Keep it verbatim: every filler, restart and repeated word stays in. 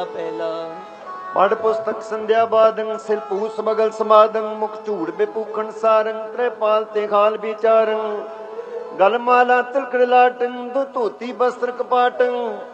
ਪਹਿਲਾ ਪੜ ਪੁਸਤਕ ਸੰਧਿਆ ਬਾਦੰ ਸਿਰ ਪੂਸ ਬਗਲ ਸਮਾਦੰ ਮੁਖ ਝੂੜ ਬੇਪੂਖਣ ਸਾਰੰ ਤ੍ਰੈਪਾਲ ਤੇ ਖਾਲ ਵਿਚਾਰੰ ਗਲ ਮਾਲਾ ਤਿਲਕੜ ਲਾਟੰ ਦੋ ਧੋਤੀ ਬਸਤਰ ਕਪਾਟੰ